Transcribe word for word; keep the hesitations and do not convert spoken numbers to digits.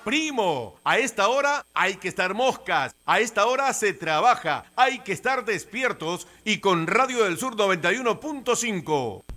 Primo, a esta hora hay que estar moscas, a esta hora se trabaja, hay que estar despiertos y con Radio del Sur noventa y uno punto cinco.